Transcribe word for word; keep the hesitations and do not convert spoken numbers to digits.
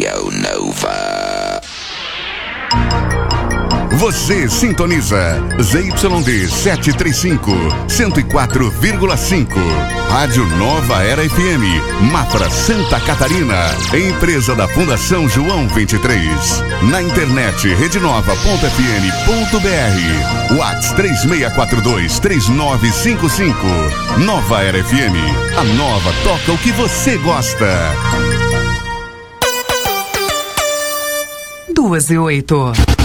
Radio Nova. Você sintoniza Z Y D setecentos e trinta e cinco, cento e quatro vírgula cinco. Rádio Nova Era F M, Mafra, Santa Catarina. Empresa da Fundação João vinte e três. Na internet rede nova ponto f m ponto b r. WhatsApp três seis quatro dois, três nove cinco cinco. Nova Era F M. A nova toca o que você gosta. Duas e oito.